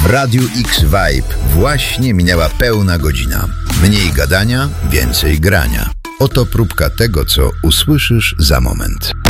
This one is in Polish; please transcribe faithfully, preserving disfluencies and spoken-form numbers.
W Radiu X Vibe właśnie minęła pełna godzina. Mniej gadania, więcej grania. Oto próbka tego, co usłyszysz za moment.